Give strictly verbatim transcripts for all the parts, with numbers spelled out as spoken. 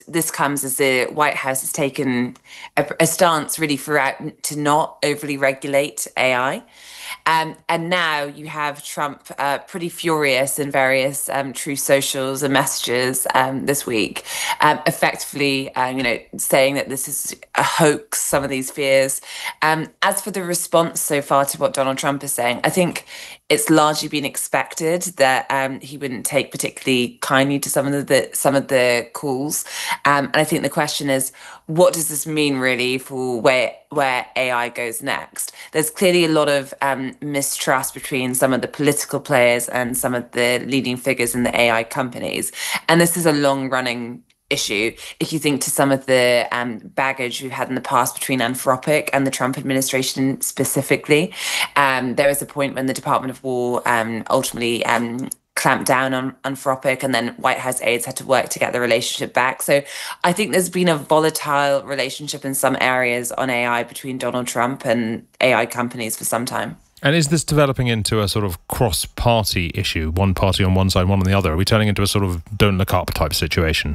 this comes as the White House has taken a, a stance really throughout to not overly regulate A I. Um, and now you have Trump uh, pretty furious in various um, Truth Socials and messages um, this week, um, effectively, uh, you know, saying that this is a hoax, some of these fears. Um, as for the response so far to what Donald Trump is saying, I think it's largely been expected that um, he wouldn't take particularly kindly to some of the some of the calls. Um, and I think the question is, what does this mean really for where where A I goes next? There's clearly a lot of um, mistrust between some of the political players and some of the leading figures in the A I companies. And this is a long running issue. If you think to some of the um, baggage we've had in the past between Anthropic and the Trump administration specifically, um, there was a point when the Department of War um, ultimately um, clamped down on Anthropic, and then White House aides had to work to get the relationship back. So I think there's been a volatile relationship in some areas on A I between Donald Trump and A I companies for some time. And is this developing into a sort of cross-party issue, one party on one side, one on the other? Are we turning into a sort of don't look up type situation?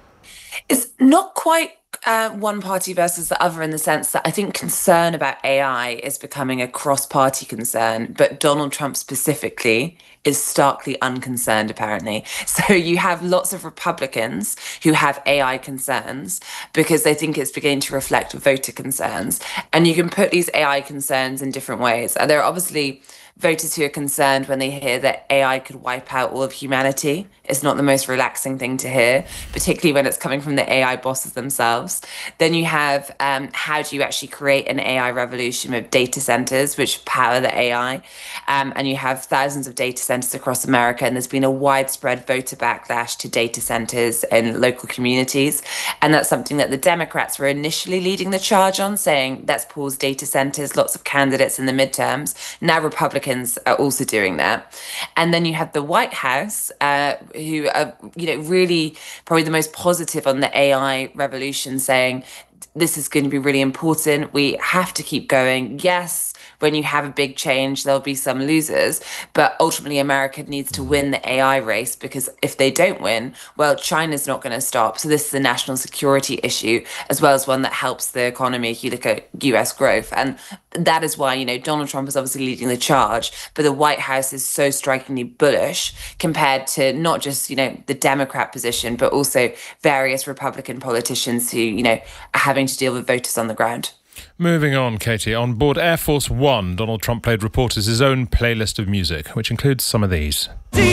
It's not quite uh, one party versus the other, in the sense that I think concern about A I is becoming a cross-party concern, but Donald Trump specifically is starkly unconcerned, apparently. So you have lots of Republicans who have A I concerns because they think it's beginning to reflect voter concerns. And you can put these A I concerns in different ways. And there are obviously voters who are concerned when they hear that A I could wipe out all of humanity. It's not the most relaxing thing to hear, particularly when it's coming from the A I bosses themselves. Then you have um, how do you actually create an A I revolution with data centers which power the A I? Um, and you have thousands of data centers across America, and there's been a widespread voter backlash to data centers in local communities. And that's something that the Democrats were initially leading the charge on, saying let's pause data centers, lots of candidates in the midterms. Now Republicans are also doing that. And then you have the White House, uh, who are, you know, really probably the most positive on the A I revolution, saying this is going to be really important. We have to keep going. Yes, when you have a big change, there'll be some losers, but ultimately America needs to win the A I race, because if they don't win, well, China's not going to stop. So this is a national security issue, as well as one that helps the economy if you look at U S growth. And that is why, you know, Donald Trump is obviously leading the charge, but the White House is so strikingly bullish compared to not just, you know, the Democrat position, but also various Republican politicians who, you know, are having to deal with voters on the ground. Moving on, Katie. On board Air Force One, Donald Trump played reporters his own playlist of music, which includes some of these.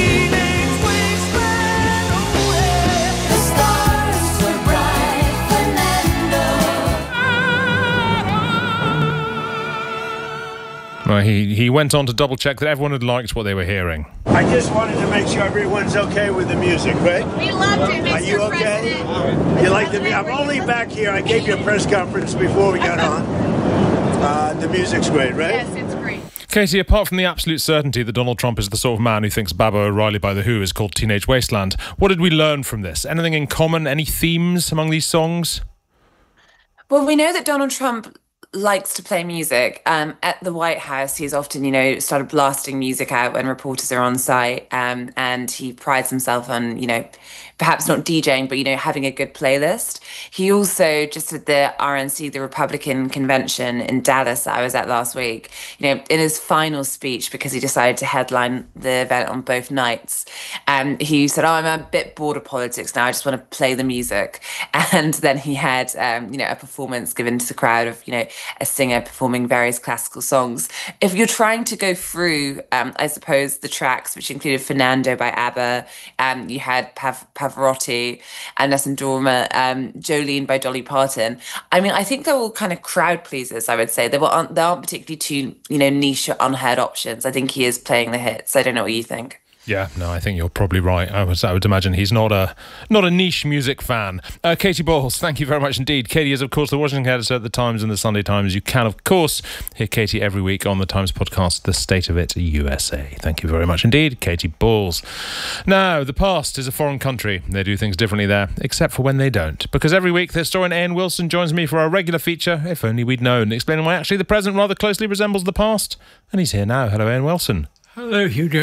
Well, he, he went on to double-check that everyone had liked what they were hearing. I just wanted to make sure everyone's okay with the music, right? We loved it, Mister Are you okay? President. You like the music? I'm only back here. I gave you a press conference before we got on. Uh, the music's great, right? Yes, it's great. Katie, apart from the absolute certainty that Donald Trump is the sort of man who thinks Baba O'Reilly by The Who is called Teenage Wasteland, what did we learn from this? Anything in common? Any themes among these songs? Well, we know that Donald Trump likes to play music. Um, at the White House, he's often, you know, started blasting music out when reporters are on site. Um, and he prides himself on, you know, perhaps not DJing, but, you know, having a good playlist. He also, just at the R N C, the Republican convention in Dallas that I was at last week, you know, in his final speech, because he decided to headline the event on both nights, um, he said, oh, I'm a bit bored of politics now. I just want to play the music. And then he had, um, you know, a performance given to the crowd of, you know, a singer performing various classical songs. If you're trying to go through, um, I suppose, the tracks, which included Fernando by ABBA, um, you had Pav- Pavarotti and Nessun Dorma, um, Jolene by Dolly Parton. I mean, I think they're all kind of crowd pleasers, I would say. They, were, they aren't particularly too, you know, niche or unheard options. I think he is playing the hits. I don't know what you think. Yeah, no, I think you're probably right. I would, I would imagine he's not a not a niche music fan. Uh, Katie Bowles, thank you very much indeed. Katie is, of course, the Washington editor at The Times and The Sunday Times. You can, of course, hear Katie every week on The Times podcast, The State of It U S A. Thank you very much indeed, Katie Bowles. Now, the past is a foreign country. They do things differently there, except for when they don't. Because every week, the historian Ian Wilson joins me for our regular feature, If Only We'd Known, explaining why actually the present rather closely resembles the past. And he's here now. Hello, Ian Wilson. Hello, Hugo.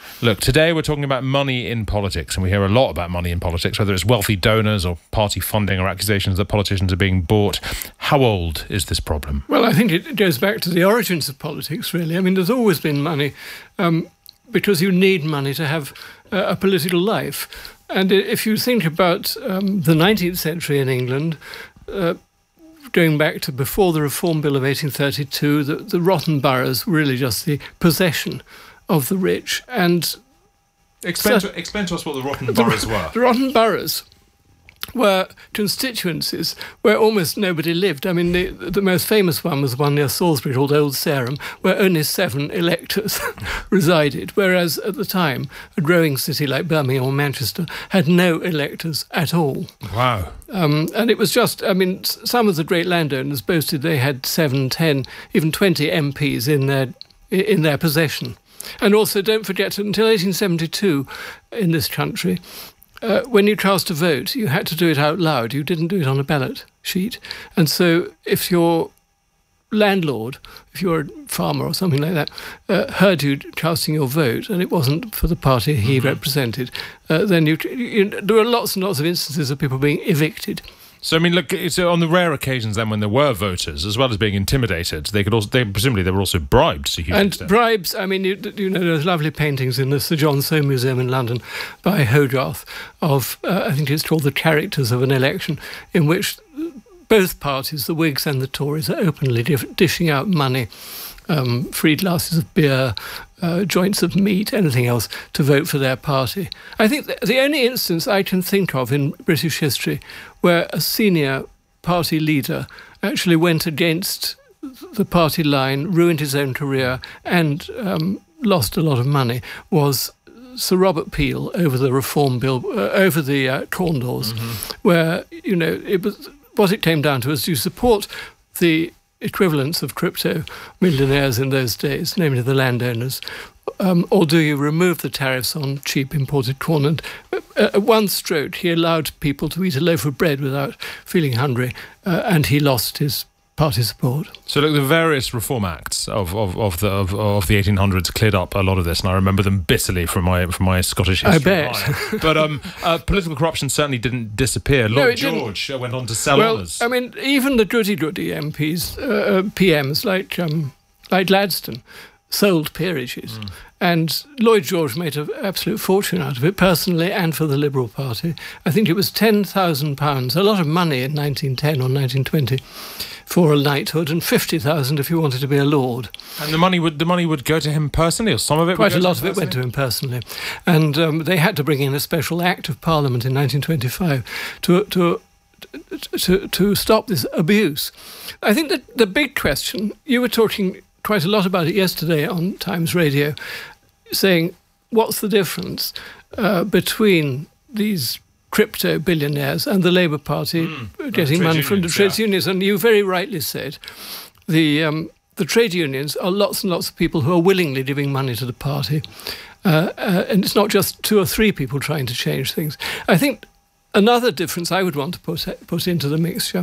Look, today we're talking about money in politics, and we hear a lot about money in politics, whether it's wealthy donors or party funding or accusations that politicians are being bought. How old is this problem? Well, I think it goes back to the origins of politics, really. I mean, there's always been money um, because you need money to have uh, a political life. And if you think about um, the nineteenth century in England, uh, going back to before the Reform Bill of eighteen thirty-two, the, the rotten boroughs were really just the possession of the rich. And explain, so, to, explain to us what the rotten boroughs were. The rotten boroughs were constituencies where almost nobody lived. I mean, the, the most famous one was one near Salisbury called Old Sarum, where only seven electors resided, whereas at the time, a growing city like Birmingham or Manchester had no electors at all. Wow. Um, and it was just, I mean, some of the great landowners boasted they had seven, ten, even twenty M Ps in their in their possession. And also, don't forget, until eighteen seventy-two in this country, uh, when you cast a vote, you had to do it out loud. You didn't do it on a ballot sheet. And so if your landlord, if you're a farmer or something like that, uh, heard you casting your vote and it wasn't for the party he mm-hmm. represented, uh, then you, you, there were lots and lots of instances of people being evicted. So, I mean, look, it's on the rare occasions then when there were voters, as well as being intimidated, they could also, they presumably they were also bribed to a huge and extent. bribes, I mean, you, you know, there's lovely paintings in the Sir John Soane Museum in London by Hogarth of, uh, I think it's called The Characters of an Election, in which both parties, the Whigs and the Tories, are openly diff- dishing out money, um, free glasses of beer, uh, joints of meat, anything else, to vote for their party. I think th- the only instance I can think of in British history where a senior party leader actually went against the party line, ruined his own career, and um, lost a lot of money was Sir Robert Peel over the Reform Bill, uh, over the uh, Corn Laws, mm-hmm. where, you know, it was what it came down to is, do you support the equivalents of crypto millionaires in those days, namely the landowners, um, or do you remove the tariffs on cheap imported corn? And uh, at one stroke, he allowed people to eat a loaf of bread without feeling hungry, uh, and he lost his party support. So, look, the various reform acts of of, of the of, of the eighteen hundreds cleared up a lot of this, and I remember them bitterly from my from my Scottish history. I bet. But um, uh, political corruption certainly didn't disappear. Lord no, George didn't. went on to sell well, honours. I mean, even the goody-goody M Ps, uh, P Ms like um, like Gladstone, sold peerages. Mm. And Lloyd George made an absolute fortune out of it, personally and for the Liberal Party. I think it was ten thousand pounds, a lot of money in nineteen ten or nineteen twenty, for a knighthood, and fifty thousand if you wanted to be a lord. And the money would the money would go to him personally, or some of it? Quite would a go lot to of it went to him personally. And um, they had to bring in a special Act of Parliament in nineteen twenty-five to to to, to stop this abuse. I think that the big question, you were talking quite a lot about it yesterday on Times Radio, saying, what's the difference uh, between these crypto billionaires and the Labour Party mm, getting money unions, from the trade yeah. unions? And you very rightly said the um, the trade unions are lots and lots of people who are willingly giving money to the party. Uh, uh, and it's not just two or three people trying to change things. I think another difference I would want to put, put into the mixture,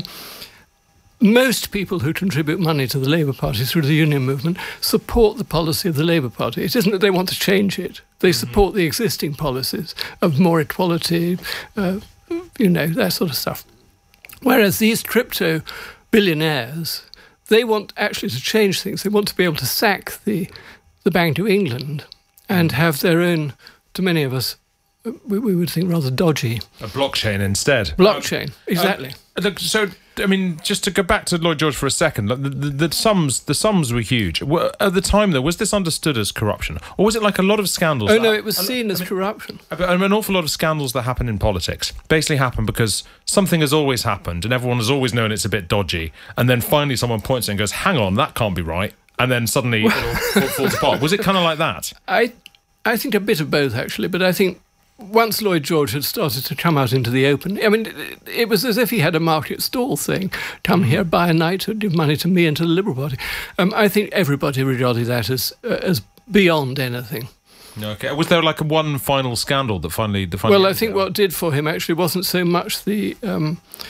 most people who contribute money to the Labour Party through the union movement support the policy of the Labour Party. It isn't that they want to change it. They mm-hmm. support the existing policies of more equality, uh, you know, that sort of stuff. Whereas these crypto billionaires, they want actually to change things. They want to be able to sack the, the Bank of England and have their own, to many of us, we, we would think rather dodgy. A blockchain instead. Blockchain, um, exactly. Um, look, so, I mean, just to go back to Lloyd George for a second, the, the, the sums the sums were huge. At the time, though, was this understood as corruption? Or was it like a lot of scandals? Oh, that, no, it was a, seen I as mean, corruption. I mean, an awful lot of scandals that happen in politics basically happen because something has always happened and everyone has always known it's a bit dodgy. And then finally someone points and goes, hang on, that can't be right. And then suddenly it all falls apart. Was it kind of like that? I, I think a bit of both, actually, but I think once Lloyd George had started to come out into the open, I mean, it, it was as if he had a market stall saying, come here, buy a knighthood, give money to me and to the Liberal Party. Um, I think everybody regarded that as uh, as beyond anything. Okay. Was there like a one final scandal that finally... The final well, I think what did for him actually wasn't so much the... Um,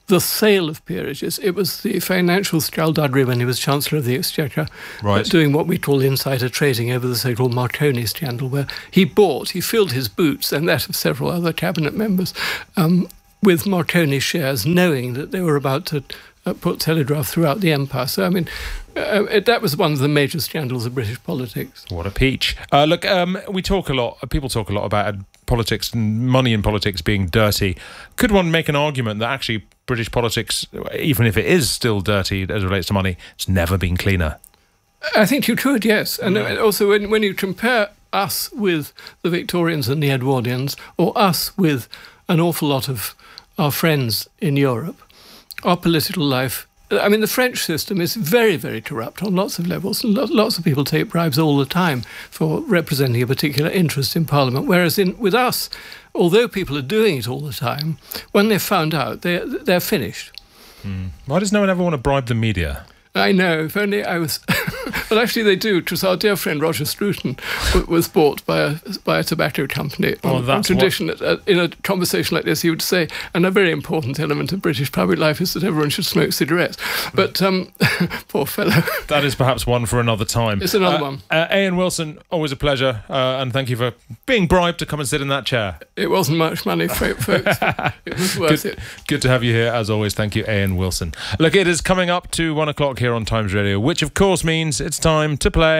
the sale of peerages. It was the financial skullduggery when he was Chancellor of the Exchequer, right. uh, doing what we call insider trading over the so-called Marconi scandal, where he bought, he filled his boots, and that of several other cabinet members, um, with Marconi shares, knowing that they were about to uh, put telegraph throughout the empire. So, I mean, uh, it, that was one of the major scandals of British politics. What a peach. Uh, look, um, we talk a lot, people talk a lot about politics and money in politics being dirty. Could one make an argument that actually British politics, even if it is still dirty as it relates to money, it's never been cleaner? I think you could, yes. And yeah. also when, when you compare us with the Victorians and the Edwardians, or us with an awful lot of our friends in Europe, our political life, I mean, the French system is very, very corrupt on lots of levels. Lots of people take bribes all the time for representing a particular interest in Parliament, whereas in with us, although people are doing it all the time, when they're found out, they're, they're finished. Mm. Why does no one ever want to bribe the media? I know, if only I was... Well, actually they do, because our dear friend Roger Scruton was bought by a, by a tobacco company. Oh, on, that's on tradition what... that, uh, in a conversation like this, he would say, and a very important element of British public life is that everyone should smoke cigarettes. But, um, poor fellow. That is perhaps one for another time. It's another uh, one. Uh, Ian Wilson, always a pleasure, uh, and thank you for being bribed to come and sit in that chair. It wasn't much money, folks. It was worth good, it. Good to have you here, as always. Thank you, Ian Wilson. Look, it is coming up to one o'clock here on Times Radio, which of course means it's time to play.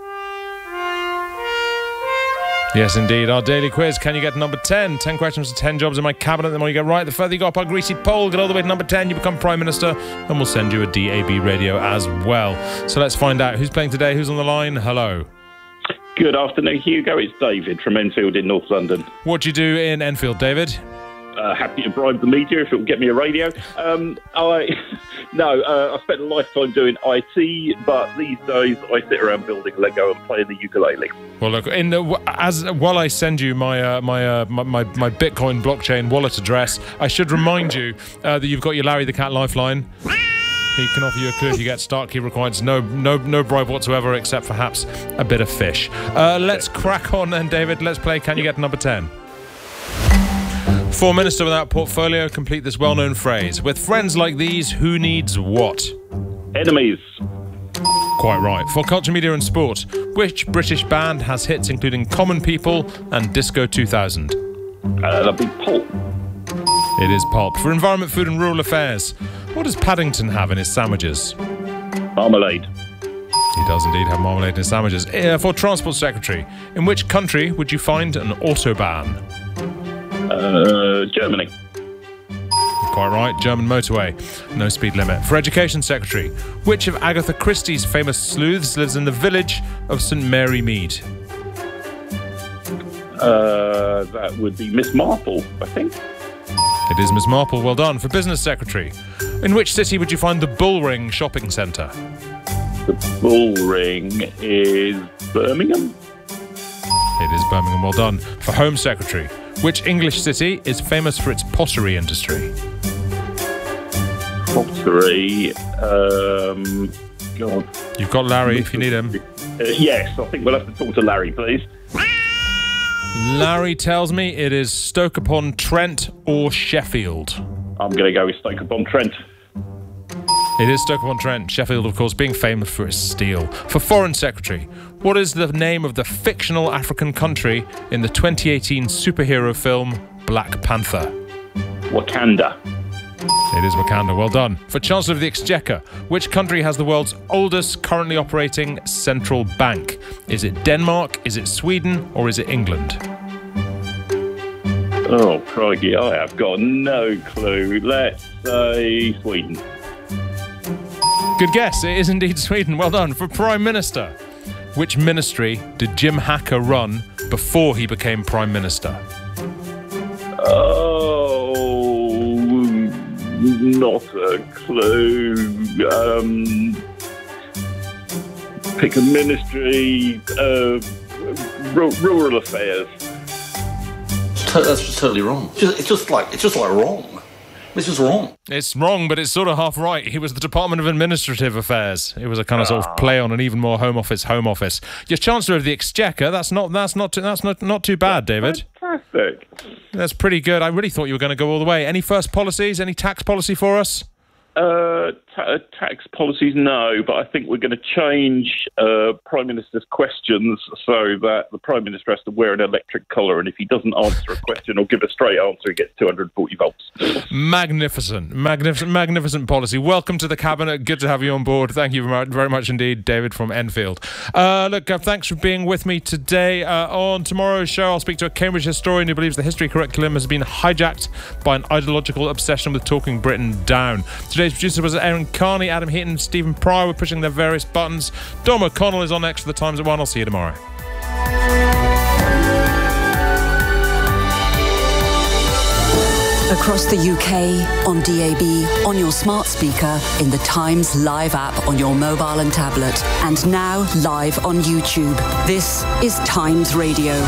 Yes, indeed. Our daily quiz. Can you get to number ten? ten questions to ten jobs in my cabinet. The more you get right, the further you go up our greasy pole. Get all the way to number ten, you become Prime Minister, and we'll send you a D A B radio as well. So let's find out who's playing today, who's on the line. Hello. Good afternoon, Hugo. It's David from Enfield in North London. What do you do in Enfield, David? Uh, happy to bribe the media if it will get me a radio. Um, I no, uh, I spent a lifetime doing I T, but these days I sit around building Lego and playing the ukulele. Well, look, in the, as while I send you my uh, my, uh, my my my Bitcoin blockchain wallet address, I should remind you uh, that you've got your Larry the Cat lifeline. He can offer you a clue if you get stuck. He requires no no no bribe whatsoever, except perhaps a bit of fish. Uh, let's crack on then, David. Let's play. Can you get to number ten? For Minister without portfolio, complete this well-known phrase. With friends like these, who needs what? Enemies. Quite right. For culture, media and sport, which British band has hits including Common People and Disco two thousand? Uh, that'd be Pulp. It is Pulp. For environment, food and rural affairs, what does Paddington have in his sandwiches? Marmalade. He does indeed have marmalade in his sandwiches. Uh, for Transport Secretary, in which country would you find an autobahn? Uh, Germany. Quite right, German motorway. No speed limit. For Education Secretary, which of Agatha Christie's famous sleuths lives in the village of St Mary Mead? Uh, that would be Miss Marple, I think. It is Miss Marple, well done. For Business Secretary, in which city would you find the Bullring Shopping Centre? The Bullring is Birmingham. It is Birmingham, well done. For Home Secretary, which English city is famous for its pottery industry? Pottery, um, God. You've got Larry if you need him. Uh, yes, I think we'll have to talk to Larry, please. Larry tells me it is Stoke-upon-Trent or Sheffield. I'm going to go with Stoke-upon-Trent. It is Stoke-upon-Trent. Sheffield, of course, being famous for its steel. For Foreign Secretary, what is the name of the fictional African country in the twenty eighteen superhero film Black Panther? Wakanda. It is Wakanda, well done. For Chancellor of the Exchequer, which country has the world's oldest currently operating central bank? Is it Denmark, is it Sweden, or is it England? Oh, crikey, I have got no clue. Let's say Sweden. Good guess, it is indeed Sweden, well done. For Prime Minister, which ministry did Jim Hacker run before he became Prime Minister? Oh, not a clue. Um, pick a ministry. Uh, r- rural affairs. That's just totally wrong. It's just, it's just like it's just like wrong. This was wrong. It's wrong, but it's sort of half right. He was the Department of Administrative Affairs. It was a kind of sort of play on an even more Home Office, Home Office. You're Chancellor of the Exchequer. That's not that's not too, that's not not too bad, David. Fantastic. That's pretty good. I really thought you were going to go all the way. Any first policies? Any tax policy for us? Uh, ta- tax policies, no, but I think we're going to change uh, Prime Minister's questions so that the Prime Minister has to wear an electric collar, and if he doesn't answer a question or give a straight answer, he gets two hundred forty volts. Magnificent, magnificent, magnificent policy. Welcome to the Cabinet. Good to have you on board. Thank you very much indeed, David from Enfield. Uh, look, uh, thanks for being with me today. Uh, on tomorrow's show, I'll speak to a Cambridge historian who believes the history curriculum has been hijacked by an ideological obsession with talking Britain down. Today's producer was Erin Carney, Adam Heaton, Stephen Pryor were pushing their various buttons. Dom O'Connell is on next for the Times at one. I'll see you tomorrow. Across the U K, on D A B, on your smart speaker, in the Times Live app on your mobile and tablet, and now live on YouTube. This is Times Radio.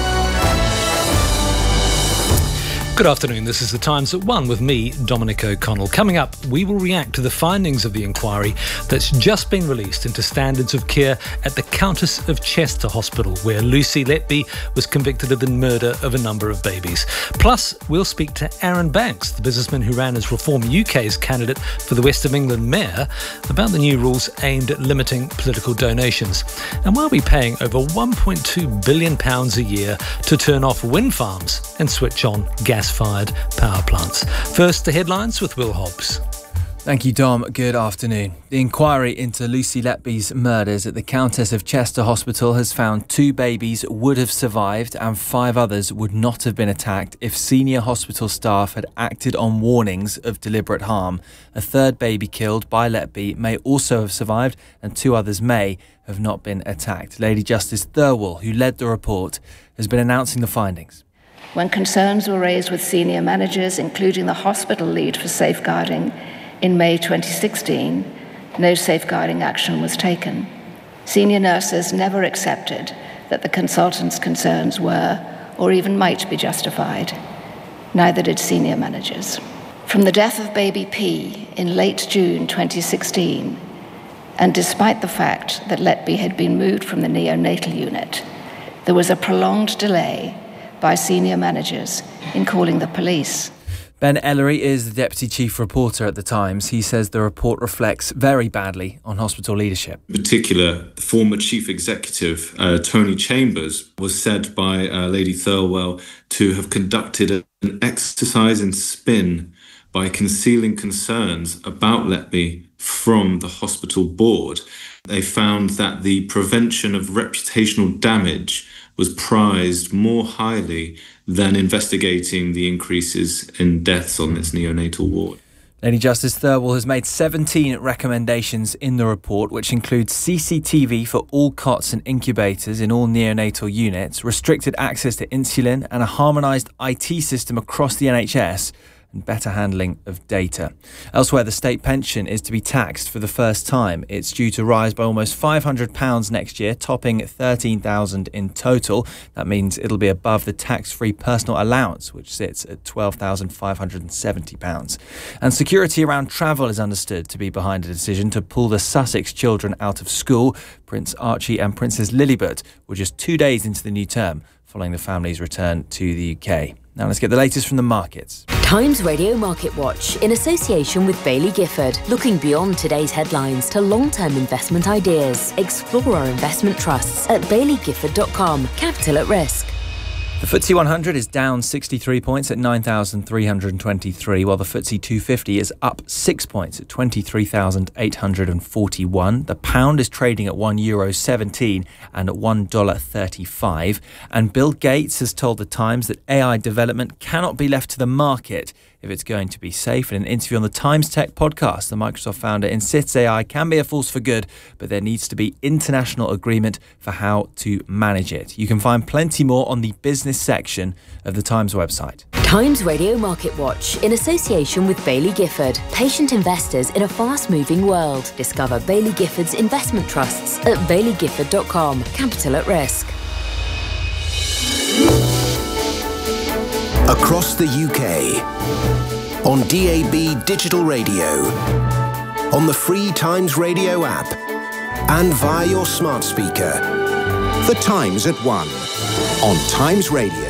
Good afternoon, this is The Times at one with me, Dominic O'Connell. Coming up, we will react to the findings of the inquiry that's just been released into standards of care at the Countess of Chester Hospital, where Lucy Letby was convicted of the murder of a number of babies. Plus, we'll speak to Aaron Banks, the businessman who ran as Reform U K's candidate for the West of England mayor, about the new rules aimed at limiting political donations. And why are we paying over one point two billion pounds a year to turn off wind farms and switch on gas fired power plants? First, the headlines with Will Hobbs. Thank you, Dom. Good afternoon. The inquiry into Lucy Letby's murders at the Countess of Chester Hospital has found two babies would have survived and five others would not have been attacked if senior hospital staff had acted on warnings of deliberate harm. A third baby killed by Letby may also have survived and two others may have not been attacked. Lady Justice Thirlwall, who led the report, has been announcing the findings. When concerns were raised with senior managers, including the hospital lead for safeguarding, in May twenty sixteen, no safeguarding action was taken. Senior nurses never accepted that the consultants' concerns were, or even might be justified. Neither did senior managers. From the death of baby P in late June twenty sixteen, and despite the fact that Letby had been moved from the neonatal unit, there was a prolonged delay by senior managers in calling the police. Ben Ellery is the Deputy Chief Reporter at The Times. He says the report reflects very badly on hospital leadership. In particular, the former Chief Executive, uh, Tony Chambers, was said by uh, Lady Thirlwell to have conducted a, an exercise in spin by concealing concerns about Letby from the hospital board. They found that the prevention of reputational damage was prized more highly than investigating the increases in deaths on its neonatal ward. Lady Justice Thirlwall has made seventeen recommendations in the report, which include C C T V for all cots and incubators in all neonatal units, restricted access to insulin and a harmonised I T system across the N H S, and better handling of data. Elsewhere, the state pension is to be taxed for the first time. It's due to rise by almost five hundred pounds next year, topping thirteen thousand pounds in total. That means it'll be above the tax-free personal allowance, which sits at twelve thousand five hundred seventy pounds. And security around travel is understood to be behind a decision to pull the Sussex children out of school. Prince Archie and Princess Lilibet were just two days into the new term, following the family's return to the U K. Now let's get the latest from the markets. Times Radio Market Watch, in association with Baillie Gifford, looking beyond today's headlines to long-term investment ideas. Explore our investment trusts at baillie gifford dot com. Capital at risk. The F T S E one hundred is down sixty-three points at nine thousand three hundred twenty-three, while the F T S E two fifty is up six points at twenty-three thousand eight hundred forty-one. The pound is trading at one euro seventeen and at one dollar thirty-five. And Bill Gates has told The Times that A I development cannot be left to the market if it's going to be safe. In an interview on the Times Tech podcast, the Microsoft founder insists A I can be a force for good, but there needs to be international agreement for how to manage it. You can find plenty more on the business section of the Times website. Times Radio Market Watch, in association with Baillie Gifford. Patient investors in a fast-moving world. Discover Baillie Gifford's investment trusts at baillie gifford dot com. Capital at risk. Across the U K, on D A B digital radio, on the free Times Radio app, and via your smart speaker. The Times at one on Times Radio.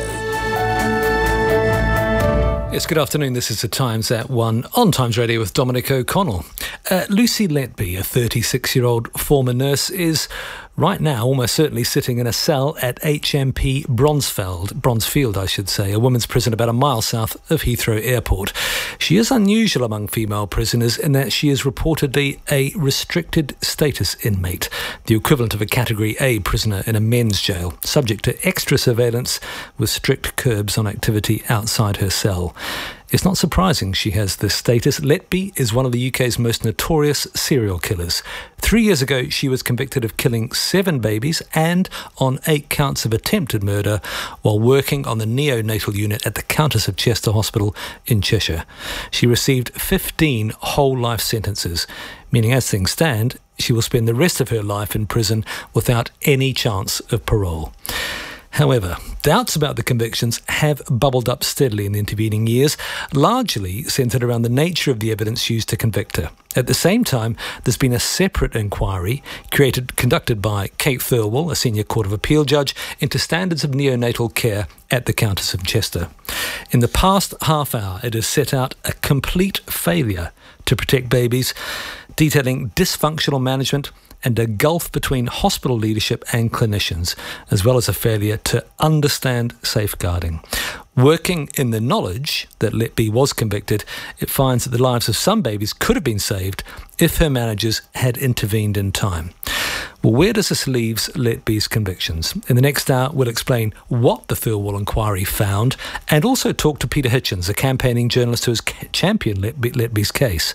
Yes, good afternoon. This is The Times at one on Times Radio with Dominic O'Connell. Uh, Lucy Letby, a thirty-six-year-old former nurse, is right now almost certainly sitting in a cell at H M P Bronzefeld, Bronzefield, I should say, a women's prison about a mile south of Heathrow Airport. She is unusual among female prisoners in that she is reportedly a restricted status inmate, the equivalent of a Category A prisoner in a men's jail, subject to extra surveillance with strict curbs on activity outside her cell. It's not surprising she has this status. Letby is one of the U K's most notorious serial killers. Three years ago, she was convicted of killing seven babies and on eight counts of attempted murder while working on the neonatal unit at the Countess of Chester Hospital in Cheshire. She received fifteen whole life sentences, meaning as things stand, she will spend the rest of her life in prison without any chance of parole. However, doubts about the convictions have bubbled up steadily in the intervening years, largely centred around the nature of the evidence used to convict her. At the same time, there's been a separate inquiry created, conducted by Kate Thirlwell, a senior Court of Appeal judge, into standards of neonatal care at the Countess of Chester. In the past half hour, it has set out a complete failure to protect babies, detailing dysfunctional management and a gulf between hospital leadership and clinicians, as well as a failure to understand safeguarding. Working in the knowledge that Letby was convicted, it finds that the lives of some babies could have been saved if her managers had intervened in time. Well, where does this leave Letby's convictions? In the next hour, we'll explain what the Thirlwell inquiry found and also talk to Peter Hitchens, a campaigning journalist who has championed Letby, Letby's case.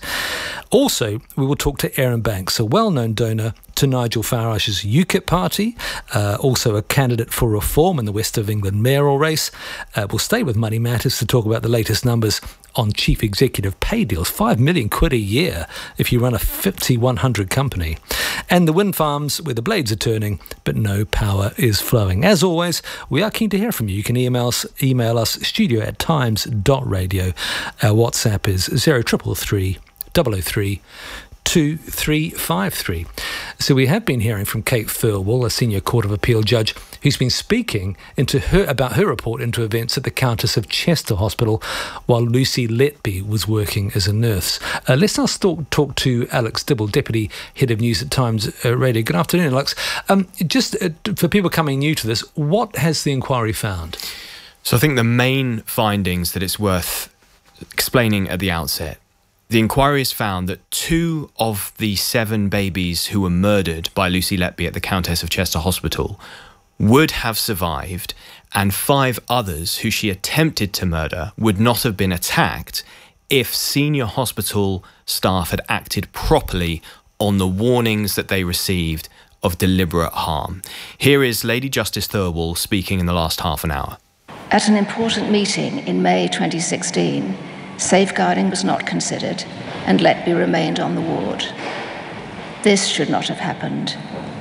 Also, we will talk to Aaron Banks, a well-known donor to Nigel Farage's UKIP party, uh, also a candidate for reform in the West of England mayoral race. Uh, we'll stay with Money Matters to talk about the latest numbers on chief executive pay deals, five million quid a year if you run a fifty one hundred company. And the wind farms where the blades are turning, but no power is flowing. As always, we are keen to hear from you. You can email us, email us studio at times dot radio. Our WhatsApp is zero triple three double oh three two three five three. So we have been hearing from Kate Thirlwell, a senior Court of Appeal judge, who's been speaking into her about her report into events at the Countess of Chester Hospital while Lucy Letby was working as a nurse. Uh, let's now talk, talk to Alex Dibble, Deputy Head of News at Times uh, Radio. Good afternoon, Alex. Um, just uh, for people coming new to this, what has the inquiry found? So I think the main findings that it's worth explaining at the outset. The inquiry has found that two of the seven babies who were murdered by Lucy Letby at the Countess of Chester Hospital would have survived, and five others who she attempted to murder would not have been attacked if senior hospital staff had acted properly on the warnings that they received of deliberate harm. Here is Lady Justice Thirlwell speaking in the last half an hour. At an important meeting in May twenty sixteen, safeguarding was not considered, and Letby remained on the ward. This should not have happened.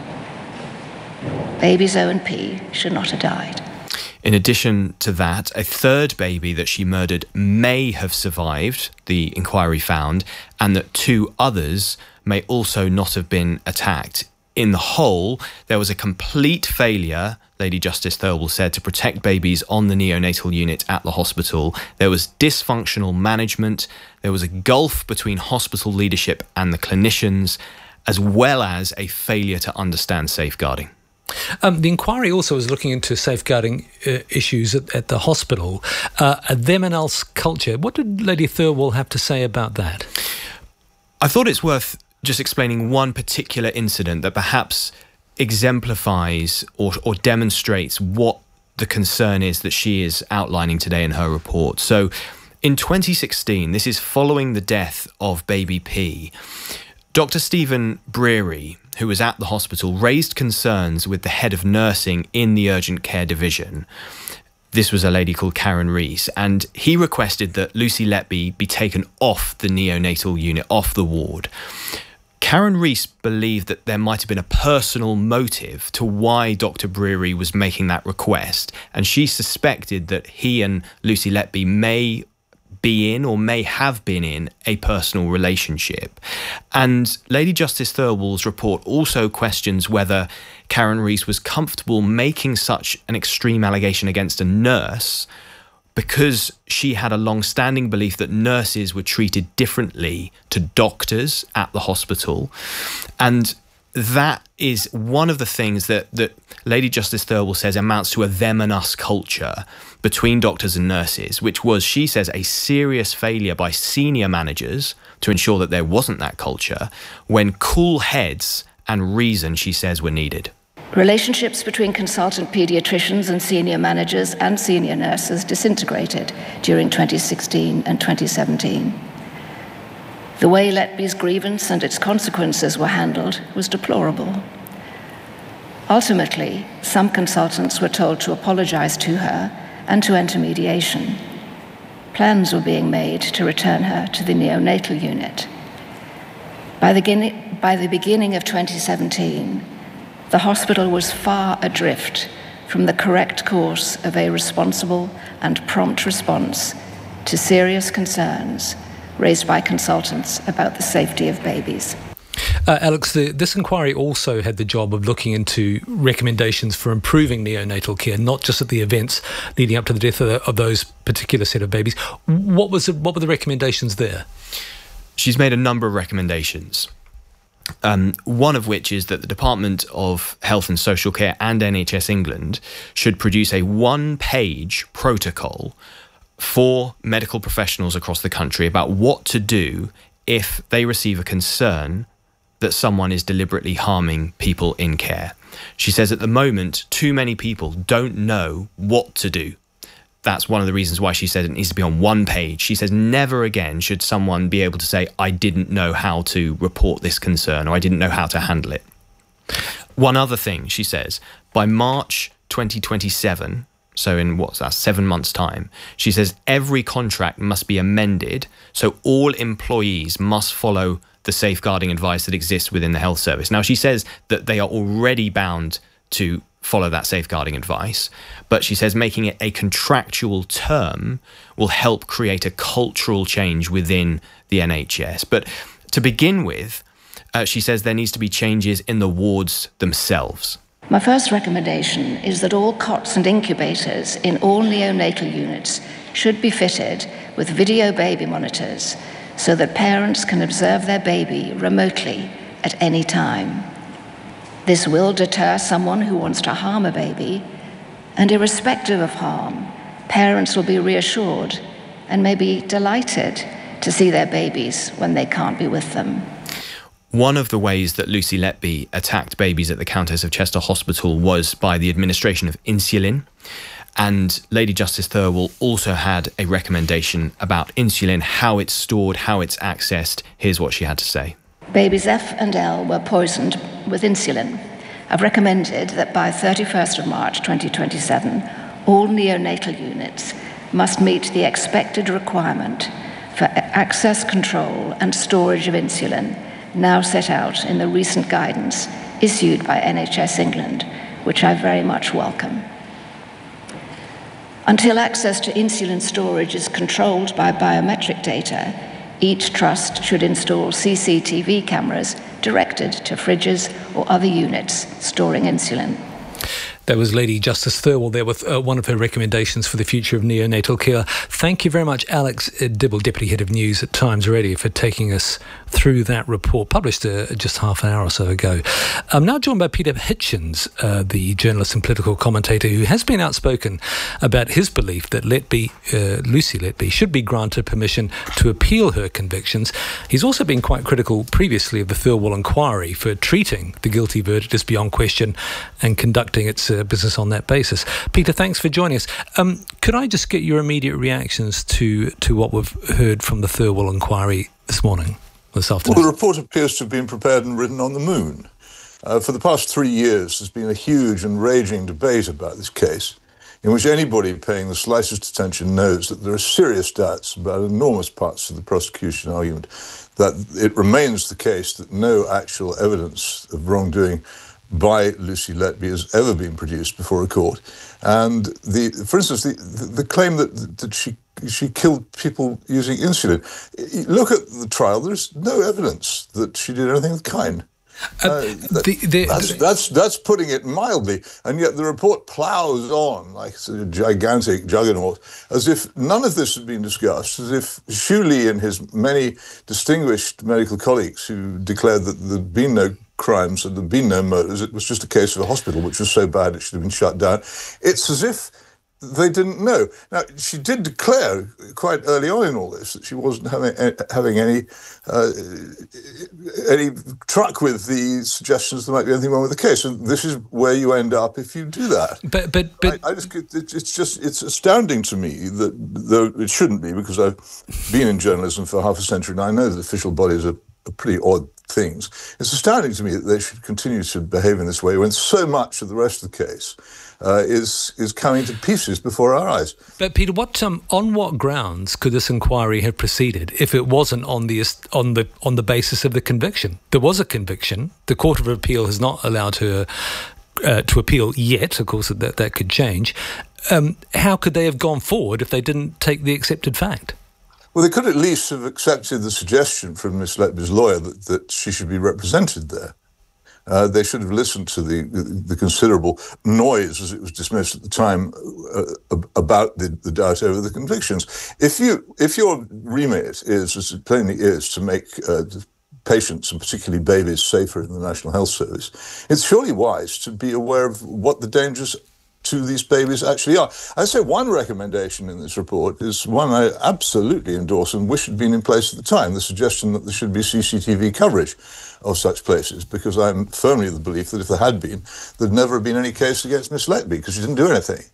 Babies O and P should not have died. In addition to that, a third baby that she murdered may have survived, the inquiry found, and that two others may also not have been attacked. In the whole, there was a complete failure, Lady Justice Thirlwell said, to protect babies on the neonatal unit at the hospital. There was dysfunctional management. There was a gulf between hospital leadership and the clinicians, as well as a failure to understand safeguarding. Um, the inquiry also was looking into safeguarding uh, issues at, at the hospital. Uh, a them and else culture. What did Lady Thirlwell have to say about that? I thought it's worth just explaining one particular incident that perhaps exemplifies or, or demonstrates what the concern is that she is outlining today in her report. So in twenty sixteen, this is following the death of baby P, Doctor Stephen Breary, who was at the hospital, raised concerns with the head of nursing in the urgent care division. This was a lady called Karen Rees, and he requested that Lucy Letby be taken off the neonatal unit, off the ward. Karen Rees believed that there might have been a personal motive to why Doctor Breary was making that request, and she suspected that he and Lucy Letby may be in or may have been in a personal relationship. And Lady Justice Thirlwall's report also questions whether Karen Rees was comfortable making such an extreme allegation against a nurse because she had a long-standing belief that nurses were treated differently to doctors at the hospital. And that is one of the things that, that Lady Justice Thirlwall says amounts to a them and us culture between doctors and nurses, which was, she says, a serious failure by senior managers to ensure that there wasn't that culture when cool heads and reason, she says, were needed. Relationships between consultant paediatricians and senior managers and senior nurses disintegrated during twenty sixteen and twenty seventeen. The way Letby's grievance and its consequences were handled was deplorable. Ultimately, some consultants were told to apologize to her and to enter mediation. Plans were being made to return her to the neonatal unit. By the, by the beginning of twenty seventeen, the hospital was far adrift from the correct course of a responsible and prompt response to serious concerns raised by consultants about the safety of babies. Uh, Alex, the, this inquiry also had the job of looking into recommendations for improving neonatal care, not just at the events leading up to the death of, the, of those particular set of babies. What was the, what were the recommendations there? She's made a number of recommendations. Um, one of which is that the Department of Health and Social Care and N H S England should produce a one-page protocol for medical professionals across the country about what to do if they receive a concern that someone is deliberately harming people in care. She says at the moment, too many people don't know what to do. That's one of the reasons why she said it needs to be on one page. She says never again should someone be able to say, I didn't know how to report this concern or I didn't know how to handle it. One other thing, she says, by March twenty twenty-seven, so in what's that, seven months' time, she says every contract must be amended so all employees must follow the safeguarding advice that exists within the health service. Now, she says that they are already bound to follow that safeguarding advice, but she says making it a contractual term will help create a cultural change within the N H S. But to begin with, uh, she says there needs to be changes in the wards themselves. My first recommendation is that all cots and incubators in all neonatal units should be fitted with video baby monitors so that parents can observe their baby remotely at any time. This will deter someone who wants to harm a baby, and irrespective of harm, parents will be reassured and may be delighted to see their babies when they can't be with them. One of the ways that Lucy Letby attacked babies at the Countess of Chester Hospital was by the administration of insulin. And Lady Justice Thirlwall also had a recommendation about insulin, how it's stored, how it's accessed. Here's what she had to say. Babies F and L were poisoned with insulin. I've recommended that by thirty-first of March twenty twenty-seven, all neonatal units must meet the expected requirement for access control and storage of insulin now set out in the recent guidance issued by N H S England, which I very much welcome. Until access to insulin storage is controlled by biometric data, each trust should install C C T V cameras directed to fridges or other units storing insulin. That was Lady Justice Thirlwall there with uh, one of her recommendations for the future of neonatal care. Thank you very much, Alex Dibble, Deputy Head of News at Times Radio, for taking us through that report, published uh, just half an hour or so ago. I'm now joined by Peter Hitchens, uh, the journalist and political commentator who has been outspoken about his belief that Letby, uh, Lucy Letby should be granted permission to appeal her convictions. He's also been quite critical previously of the Thirlwall inquiry for treating the guilty verdict as beyond question and conducting its uh, business on that basis. Peter, thanks for joining us. Um, could I just get your immediate reactions to, to what we've heard from the Thirlwall inquiry this morning, this afternoon? Well, the report appears to have been prepared and written on the moon. Uh, for the past three years, there's been a huge and raging debate about this case, in which anybody paying the slightest attention knows that there are serious doubts about enormous parts of the prosecution argument, that it remains the case that no actual evidence of wrongdoing by Lucy Letby has ever been produced before a court. And the, for instance, the, the claim that, that she she killed people using insulin. Look at the trial. There's no evidence that she did anything of the kind. Uh, uh, the, the, that's, that's that's putting it mildly, and yet the report ploughs on like a gigantic juggernaut, as if none of this had been discussed, as if Xu Li and his many distinguished medical colleagues who declared that there'd been no crimes and there'd been no murders, it was just a case of a hospital which was so bad it should have been shut down. It's as if they didn't know. Now, she did declare quite early on in all this that she wasn't having having any uh, any truck with the suggestions there might be anything wrong with the case, and this is where you end up if you do that. But but but I, I just it's just it's astounding to me that, though it shouldn't be, because I've been in journalism for half a century and I know that official bodies are, are pretty odd things. It's astounding to me that they should continue to behave in this way when so much of the rest of the case Uh, is is coming to pieces before our eyes. But Peter, what um, on what grounds could this inquiry have proceeded if it wasn't on the on the on the basis of the conviction? There was a conviction. The Court of Appeal has not allowed her uh, to appeal yet. Of course, that that could change. Um, how could they have gone forward if they didn't take the accepted fact? Well, they could at least have accepted the suggestion from Miss Letby's lawyer that, that she should be represented there. Uh, they should have listened to the, the, the considerable noise, as it was dismissed at the time, uh, about the, the doubt over the convictions. If you, if your remit is, as it plainly is, to make uh, patients, and particularly babies, safer in the National Health Service, it's surely wise to be aware of what the dangers to these babies actually are. I say one recommendation in this report is one I absolutely endorse and wish had been in place at the time, the suggestion that there should be C C T V coverage of such places, because I'm firmly of the belief that if there had been, there'd never have been any case against Miss Letby, because she didn't do anything.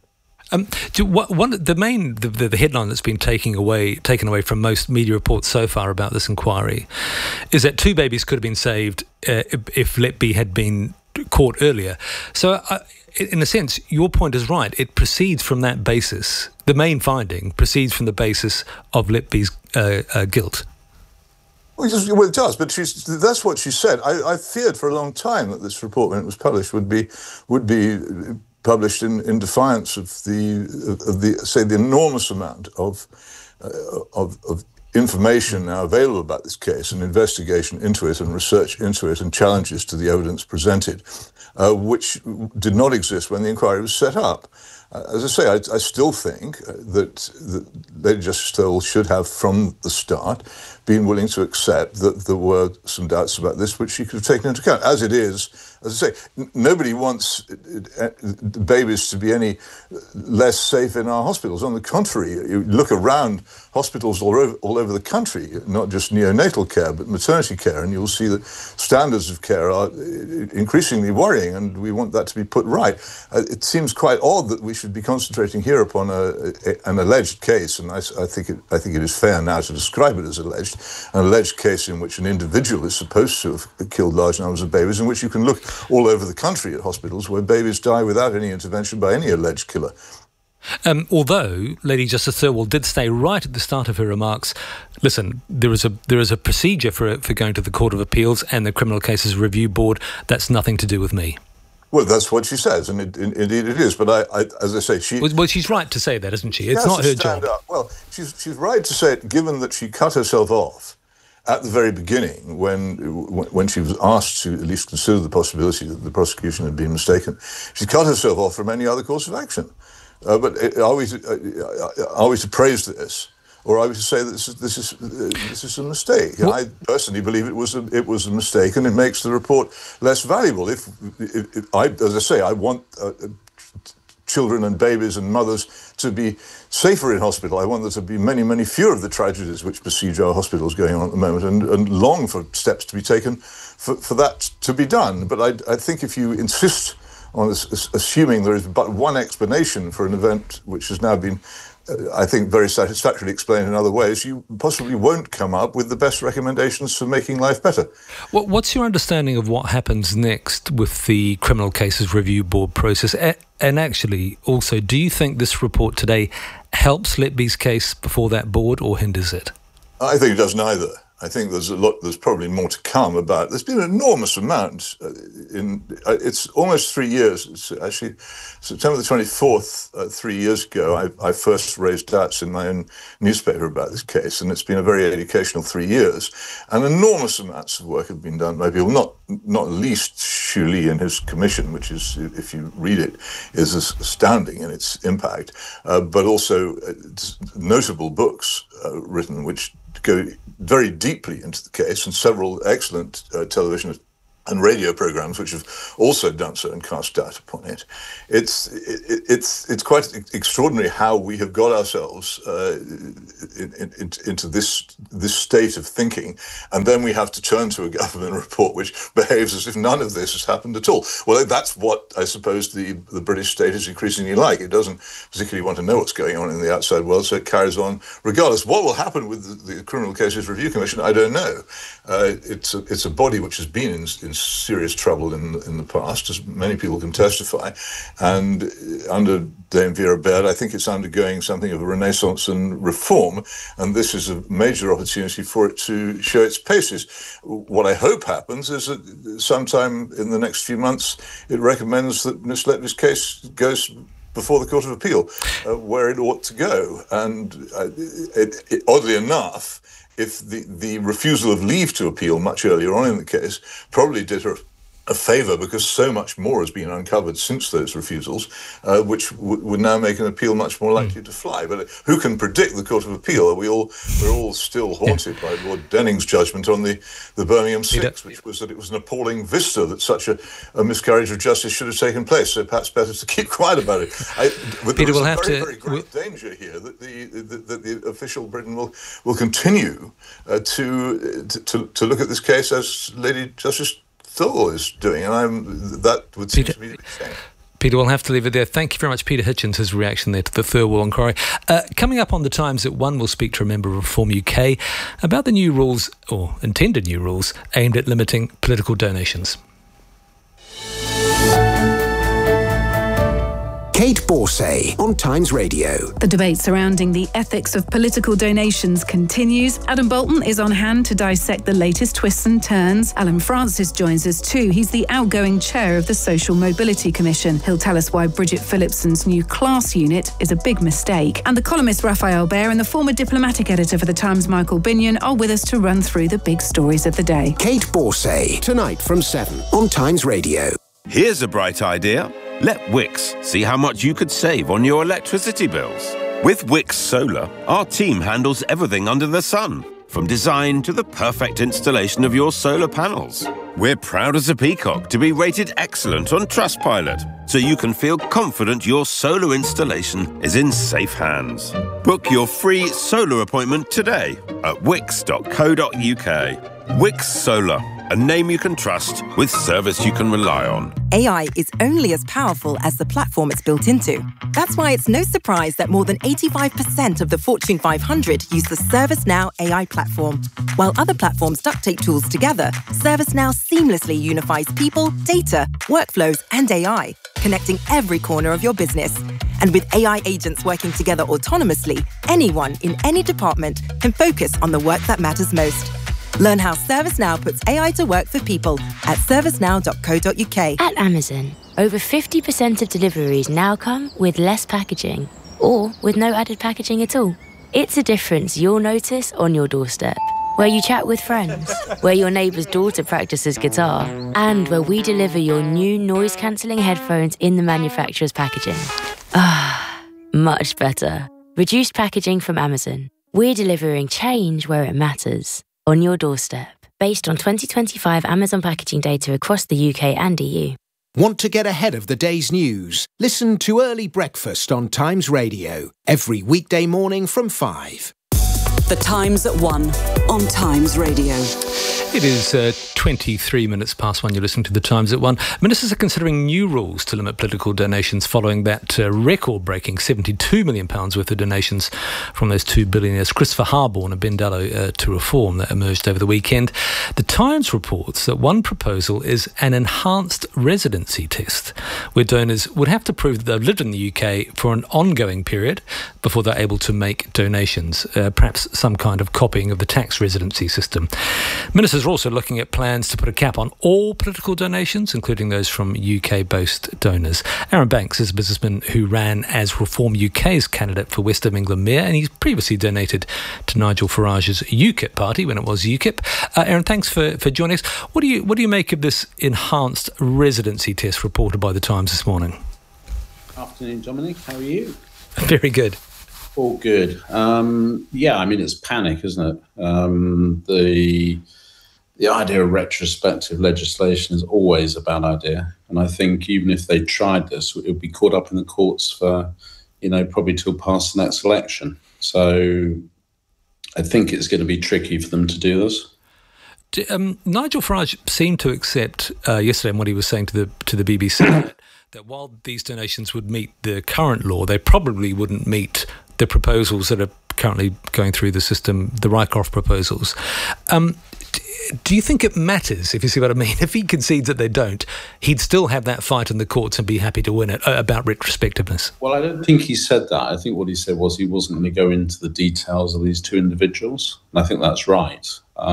Um, do, what, one, the main, the, the headline that's been taken away, taken away from most media reports so far about this inquiry is that two babies could have been saved uh, if Letby had been caught earlier. So, uh, in a sense, your point is right. It proceeds from that basis. The main finding proceeds from the basis of Letby's uh, uh, guilt. Well, it, just, well, it does, but she's, that's what she said. I, I feared for a long time that this report, when it was published, would be would be published in, in defiance of the of the say the enormous amount of uh, of, of information now available about this case, and investigation into it, and research into it, and challenges to the evidence presented, uh, which did not exist when the inquiry was set up. Uh, as I say, I, I still think that, that Lady Justice Thirlwell should have, from the start, been willing to accept that there were some doubts about this, which she could have taken into account. As it is, as I say, n- nobody wants uh, babies to be any less safe in our hospitals. On the contrary, you look around hospitals all over, all over the country, not just neonatal care, but maternity care, and you'll see that standards of care are increasingly worrying, and we want that to be put right. Uh, it seems quite odd that we should be concentrating here upon a, a, an alleged case, and I, I think it, I think it is fair now to describe it as alleged, an alleged case in which an individual is supposed to have killed large numbers of babies, in which you can look all over the country at hospitals where babies die without any intervention by any alleged killer. Um, although Lady Justice Thirlwell did say right at the start of her remarks, listen, there is a there is a procedure for for going to the Court of Appeals and the Criminal Cases Review Board. That's nothing to do with me. Well, that's what she says, and it, in, indeed it is. But I, I, as I say, she... Well, well, she's right to say that, isn't she? It's she not her stand job. Up. Well, she's she's right to say it, given that she cut herself off at the very beginning when when she was asked to at least consider the possibility that the prosecution had been mistaken. She cut herself off from any other course of action. Uh, but it, are we to, uh, are we to praise this, or are we to say that this is this is uh, this is a mistake? And I personally believe it was a, it was a mistake, and it makes the report less valuable. If, if, if I, as I say, I want uh, children and babies and mothers to be safer in hospital. I want there to be many, many fewer of the tragedies which besiege our hospitals going on at the moment, and, and long for steps to be taken for, for that to be done. But I, I think if you insist on assuming there is but one explanation for an event which has now been, uh, I think, very satisfactorily explained in other ways, you possibly won't come up with the best recommendations for making life better. Well, what's your understanding of what happens next with the Criminal Cases Review Board process? And actually, also, do you think this report today helps Letby's case before that board or hinders it? I think it does neither. I think there's a lot. There's probably more to come about. There's been an enormous amount. Uh, in uh, it's almost three years. It's actually September the twenty-fourth. Uh, three years ago, I, I first raised doubts in my own newspaper about this case, and it's been a very educational three years. And enormous amounts of work have been done by people, not not least Xu Li and his commission, which is, if you read it, is astounding in its impact. Uh, but also uh, notable books uh, written, which go very deeply into the case, and several excellent uh, television and radio programs which have also done so and cast doubt upon it. It's it, it's it's quite extraordinary how we have got ourselves uh, in, in, into this this state of thinking, and then we have to turn to a government report which behaves as if none of this has happened at all. Well, that's what I suppose the the British state is increasingly like. It doesn't particularly want to know what's going on in the outside world, so it carries on regardless. What will happen with the, the Criminal Cases Review Commission, I don't know. Uh, it's a, it's a body which has been in, in serious trouble in in the past, as many people can testify, and under Dame Vera Baird, I think it's undergoing something of a renaissance and reform, and this is a major opportunity for it to show its paces. What I hope happens is that sometime in the next few months, it recommends that Miss Letby's case goes before the Court of Appeal, uh, where it ought to go. And uh, it, it, oddly enough, if the, the refusal of leave to appeal much earlier on in the case probably did her a favour, because so much more has been uncovered since those refusals, uh, which w- would now make an appeal much more likely mm. to fly. But who can predict the Court of Appeal? Are we all we're all still haunted yeah. by Lord Denning's judgment on the, the Birmingham Six, which was that it was an appalling vista that such a, a miscarriage of justice should have taken place. So perhaps better to keep quiet about it. I, but Peter, we'll have very, to. Very great we'll... danger here that the, the that the official Britain will will continue uh, to, to to look at this case as Lady Justice Thurwell is doing, and I'm, that would seem Peter, to be the same. Peter, we'll have to leave it there. Thank you very much, Peter Hitchens, his reaction there to the Thurwell inquiry. Uh, coming up on the Times at one, we'll speak to a member of Reform U K about the new rules, or intended new rules, aimed at limiting political donations. Kate Borsay on Times Radio. The debate surrounding the ethics of political donations continues. Adam Bolton is on hand to dissect the latest twists and turns. Alan Francis joins us too. He's the outgoing chair of the Social Mobility Commission. He'll tell us why Bridget Phillipson's new class unit is a big mistake. And the columnist Raphael Bear and the former diplomatic editor for The Times, Michael Binion, are with us to run through the big stories of the day. Kate Borsay, tonight from seven on Times Radio. Here's a bright idea. Let Wix see how much you could save on your electricity bills. With Wix Solar, our team handles everything under the sun, from design to the perfect installation of your solar panels. We're proud as a peacock to be rated excellent on Trustpilot, so you can feel confident your solar installation is in safe hands. Book your free solar appointment today at wix dot co dot uk. Wix Solar, a name you can trust with service you can rely on. A I is only as powerful as the platform it's built into. That's why it's no surprise that more than eighty-five percent of the Fortune five hundred use the ServiceNow A I platform. While other platforms duct tape tools together, ServiceNow seamlessly unifies people, data, workflows, and A I, connecting every corner of your business. And with A I agents working together autonomously, anyone in any department can focus on the work that matters most. Learn how ServiceNow puts A I to work for people at servicenow dot co dot uk. At Amazon, over fifty percent of deliveries now come with less packaging, or with no added packaging at all. It's a difference you'll notice on your doorstep, where you chat with friends, where your neighbour's daughter practices guitar, and where we deliver your new noise-cancelling headphones in the manufacturer's packaging. Ah, much better. Reduced packaging from Amazon. We're delivering change where it matters. On your doorstep, based on twenty twenty-five Amazon packaging data across the U K and E U. Want to get ahead of the day's news? Listen to Early Breakfast on Times Radio, every weekday morning from five. The Times at one on Times Radio. It is uh, twenty-three minutes past one. You're listening to The Times at one. Ministers are considering new rules to limit political donations following that uh, record-breaking seventy-two million pounds worth of donations from those two billionaires, Christopher Harborne and Ben Dallow, uh, to Reform, that emerged over the weekend. The Times reports that one proposal is an enhanced residency test, where donors would have to prove that they've lived in the U K for an ongoing period before they're able to make donations, uh, perhaps some kind of copying of the tax residency system. Ministers are also looking at plans to put a cap on all political donations, including those from U K-based donors. Aaron Banks is a businessman who ran as Reform U K's candidate for West of England Mayor, and he's previously donated to Nigel Farage's UKIP party when it was UKIP. Uh, Aaron, thanks for, for joining us. What do you what do you make of this enhanced residency test reported by The Times this morning? Afternoon, Dominic. How are you? Very good. All good. Um, yeah, I mean, it's panic, isn't it? Um, the the idea of retrospective legislation is always a bad idea. And I think even if they tried this, it would be caught up in the courts for, you know, probably till past the next election. So I think it's going to be tricky for them to do this. Um, Nigel Farage seemed to accept uh, yesterday in what he was saying to the to the B B C that, that while these donations would meet the current law, they probably wouldn't meet the proposals that are currently going through the system, the Rycroft proposals. Um, do you think it matters, if you see what I mean? If he concedes that they don't, he'd still have that fight in the courts and be happy to win it, uh, about retrospectiveness? Well, I don't think he said that. I think what he said was he wasn't going to go into the details of these two individuals. And I think that's right.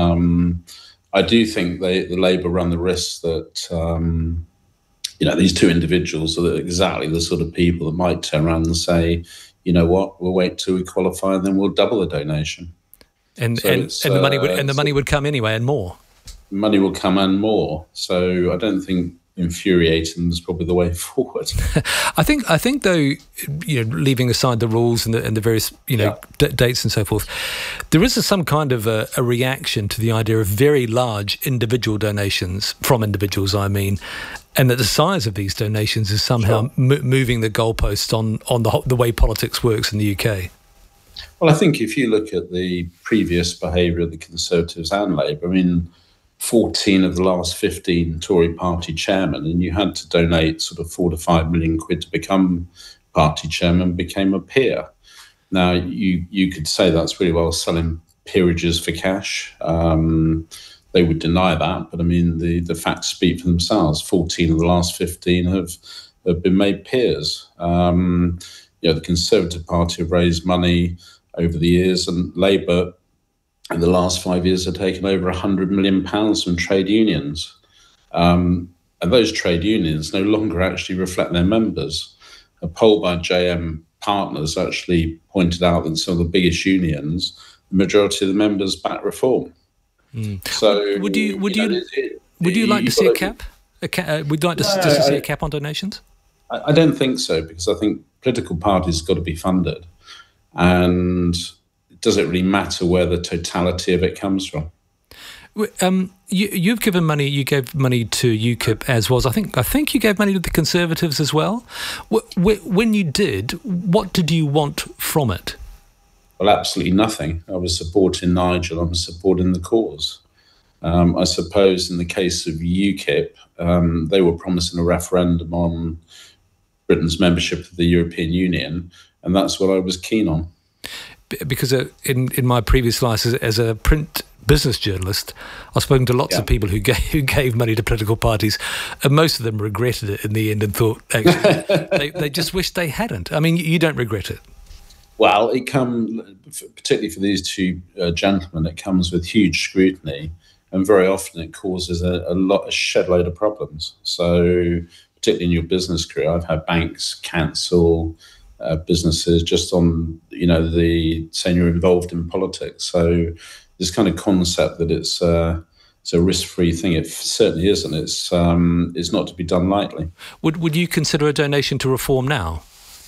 Um, I do think they, the Labour run the risk that, um, you know, these two individuals are exactly the sort of people that might turn around and say, you know what, we'll wait till we qualify and then we'll double the donation. And so and, and the money would and the money would come anyway, and more. Money will come and more. So I don't think infuriating is probably the way forward. I think I think though, you know, leaving aside the rules and the and the various, you know, yeah. d- dates and so forth, there is a, some kind of a, a reaction to the idea of very large individual donations from individuals. I mean. And that the size of these donations is somehow sure. m- moving the goalposts on, on the, the way politics works in the U K. Well, I think if you look at the previous behaviour of the Conservatives and Labour, I mean, fourteen of the last fifteen Tory party chairmen, and you had to donate sort of four to five million quid to become party chairman, became a peer. Now, you, you could say that's really well selling peerages for cash. Um They would deny that, but I mean, the, the facts speak for themselves. fourteen of the last fifteen have, have been made peers. Um, you know, the Conservative Party have raised money over the years, and Labour in the last five years have taken over one hundred million pounds from trade unions. Um, and those trade unions no longer actually reflect their members. A poll by J M Partners actually pointed out that some of the biggest unions, the majority of the members back reform. Mm. So would you would you, you, know, you it, would you like you to see a to, cap? A ca- uh, would you like to, no, to see I, a cap on donations? I, I don't think so, because I think political parties have got to be funded, and does it really matter where the totality of it comes from? Um, you, you've given money. You gave money to UKIP as was. I think. I think you gave money to the Conservatives as well. When you did, what did you want from it? Well, absolutely nothing. I was supporting Nigel. I was supporting the cause. Um, I suppose in the case of UKIP, um, they were promising a referendum on Britain's membership of the European Union, and that's what I was keen on. Because uh, in, in my previous life as, as a print business journalist, I've spoken to lots yeah. of people who gave, who gave money to political parties, and most of them regretted it in the end and thought, actually, they, they just wished they hadn't. I mean, you don't regret it. Well, it comes, particularly for these two uh, gentlemen, it comes with huge scrutiny, and very often it causes a, a lot, a shed load of problems. So, particularly in your business career, I've had banks cancel uh, businesses just on, you know, the saying you're involved in politics. So, this kind of concept that it's uh, it's a risk-free thing, it certainly isn't. It's um, it's not to be done lightly. Would Would you consider a donation to Reform now?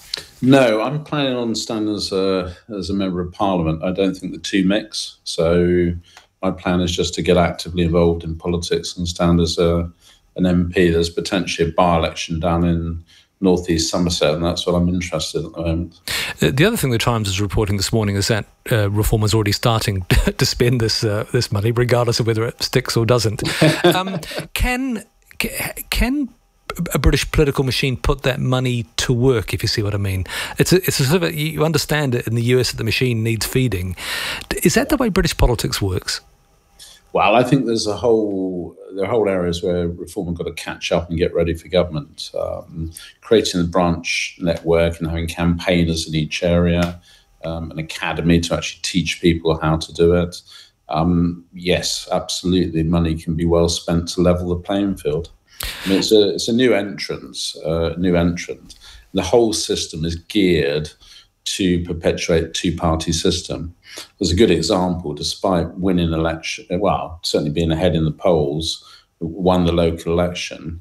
No, I'm planning on standing as a, as a member of Parliament. I don't think the two mix. So my plan is just to get actively involved in politics and stand as a, an M P. There's potentially a by-election down in northeast Somerset, and that's what I'm interested in at the moment. The other thing the Times is reporting this morning is that uh, Reform is already starting to spend this uh, this money, regardless of whether it sticks or doesn't. um, can can a British political machine put that money to work, if you see what I mean? It's a, it's a sort of a, you understand it in the U S that the machine needs feeding. Is that the way British politics works? Well, I think there's a whole there are whole areas where Reform have got to catch up and get ready for government. Um, creating a branch network and having campaigners in each area, um, an academy to actually teach people how to do it. Um, yes, absolutely, money can be well spent to level the playing field. I mean, it's a it's a new entrance, uh, new entrant. The whole system is geared to perpetuate a two-party system. There's a good example. Despite winning election, well, certainly being ahead in the polls, won the local election,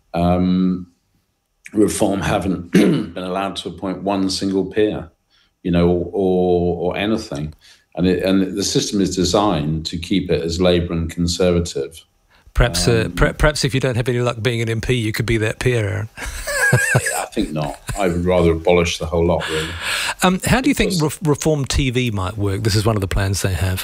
um, Reform haven't been allowed to appoint one single peer, you know, or or, or anything. And it, and the system is designed to keep it as Labour and Conservative. Perhaps, um, uh, per- perhaps if you don't have any luck being an M P, you could be that peer, Aaron. I think not. I would rather abolish the whole lot, really. Um, how do you think re- Reform T V might work? This is one of the plans they have.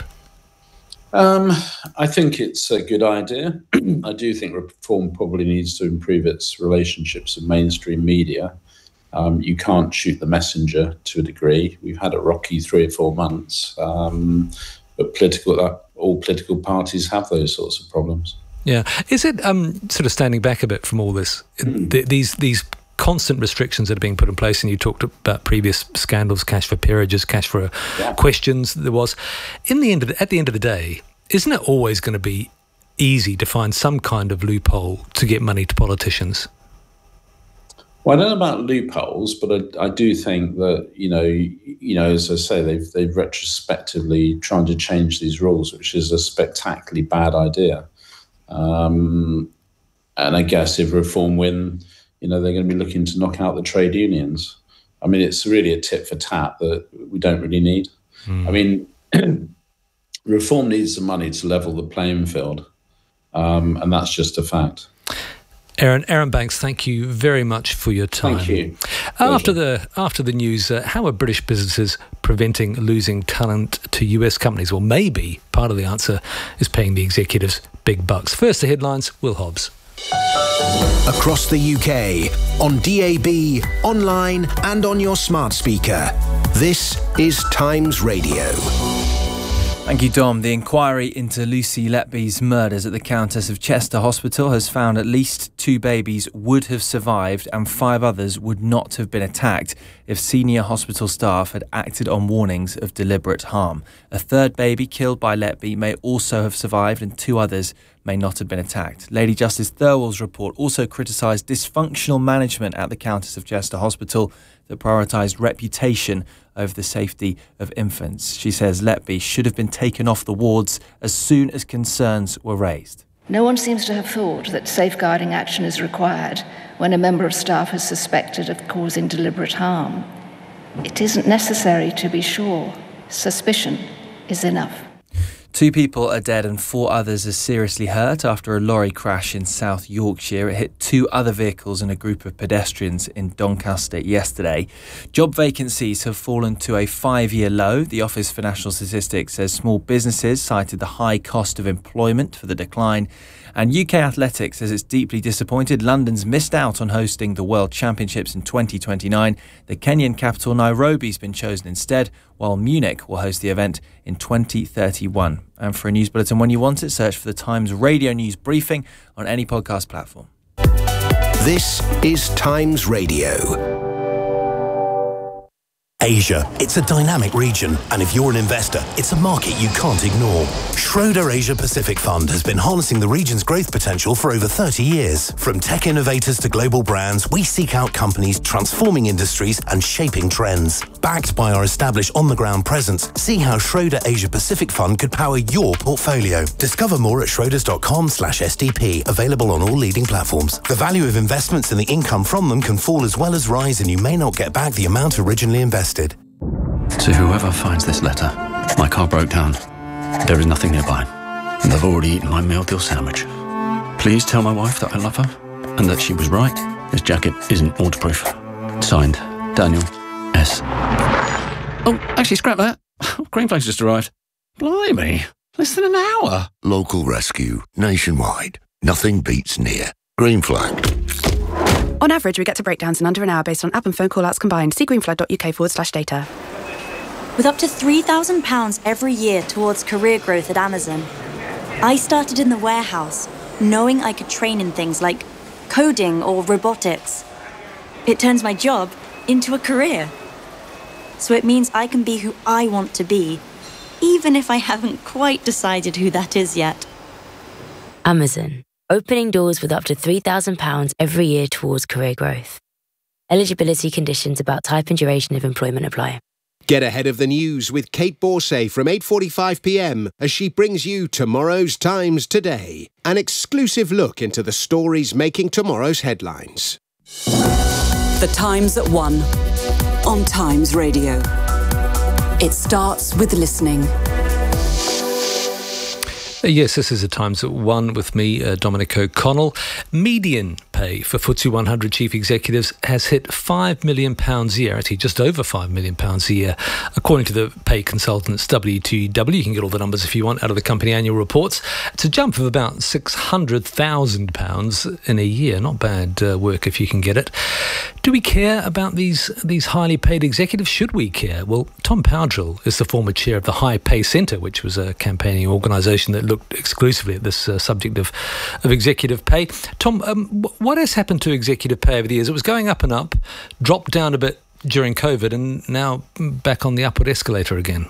Um, I think it's a good idea. I do think Reform probably needs to improve its relationships with mainstream media. Um, you can't shoot the messenger to a degree. We've had a rocky three or four months, um, but political, uh, all political parties have those sorts of problems. Yeah. Is it, um, sort of standing back a bit from all this, mm. th- these these constant restrictions that are being put in place, and you talked about previous scandals, cash for peerages, cash for yeah. questions there was. In the end of the, at the end of the day, isn't it always going to be easy to find some kind of loophole to get money to politicians? Well, I don't know about loopholes, but I, I do think that, you know, you know, as I say, they've they've retrospectively tried to change these rules, which is a spectacularly bad idea. Um, and I guess if Reform win, you know, they're going to be looking to knock out the trade unions. I mean, it's really a tit for tat that we don't really need. Mm. I mean, Reform needs the money to level the playing field, um, and that's just a fact. Aaron, Aaron Banks, thank you very much for your time. Thank you. After the after the news, uh, how are British businesses preventing losing talent to U S companies? Well, maybe part of the answer is paying the executives big bucks. First, the headlines, Will Hobbs. Across the U K, on D A B, online and on your smart speaker. This is Times Radio. Thank you, Dom. The inquiry into Lucy Letby's murders at the Countess of Chester Hospital has found at least two babies would have survived and five others would not have been attacked if senior hospital staff had acted on warnings of deliberate harm. A third baby killed by Letby may also have survived and two others may not have been attacked. Lady Justice Thirlwell's report also criticised dysfunctional management at the Countess of Chester Hospital that prioritised reputation over the safety of infants. She says Letby should have been taken off the wards as soon as concerns were raised. No one seems to have thought that safeguarding action is required when a member of staff is suspected of causing deliberate harm. It isn't necessary to be sure. Suspicion is enough. Two people are dead and four others are seriously hurt after a lorry crash in South Yorkshire. It hit two other vehicles and a group of pedestrians in Doncaster yesterday. Job vacancies have fallen to a five-year low. The Office for National Statistics says small businesses cited the high cost of employment for the decline. And U K Athletics says it's deeply disappointed London's missed out on hosting the World Championships in twenty twenty-nine. The Kenyan capital Nairobi's been chosen instead, while Munich will host the event in twenty thirty-one. And for a news bulletin when you want it, search for the Times Radio News Briefing on any podcast platform. This is Times Radio. Asia. It's a dynamic region, and if you're an investor, it's a market you can't ignore. Schroder Asia Pacific Fund has been harnessing the region's growth potential for over thirty years. From tech innovators to global brands, we seek out companies transforming industries and shaping trends. Backed by our established on-the-ground presence, see how Schroder Asia Pacific Fund could power your portfolio. Discover more at schroders.com slash SDP, available on all leading platforms. The value of investments and the income from them can fall as well as rise, and you may not get back the amount originally invested. To whoever finds this letter, my car broke down. There is nothing nearby, and I've already eaten my meal deal sandwich. Please tell my wife that I love her and that she was right This jacket isn't waterproof. Signed, Daniel S. Oh, actually, scrap that. Green Flag's just arrived. Blimey, less than an hour. Local rescue, nationwide. Nothing beats near. Green Flag. On average, we get to breakdowns in under an hour based on app and phone call-outs combined. See greenflag.uk forward slash data. With up to three thousand pounds every year towards career growth at Amazon, I started in the warehouse, knowing I could train in things like coding or robotics. It turns my job into a career. So it means I can be who I want to be, even if I haven't quite decided who that is yet. Amazon, opening doors with up to three thousand pounds every year towards career growth. Eligibility conditions about type and duration of employment apply. Get ahead of the news with Kate Borsay from eight forty-five p m as she brings you tomorrow's Times Today, an exclusive look into the stories making tomorrow's headlines. The Times at one on Times Radio. It starts with listening. Uh, yes, this is the Times at one with me, uh, Dominic O'Connell. Median pay for F T S E one hundred chief executives has hit five million pounds a year, actually just over five million pounds a year, according to the pay consultants W two W. You can get all the numbers if you want out of the company annual reports. It's a jump of about six hundred thousand pounds in a year. Not bad uh, work if you can get it. Do we care about these these highly paid executives? Should we care? Well, Tom Powdrill is the former chair of the High Pay Centre, which was a campaigning organisation that looked exclusively at this uh, subject of, of executive pay. Tom, um, what has happened to executive pay over the years? It was going up and up, dropped down a bit during COVID, and now back on the upward escalator again.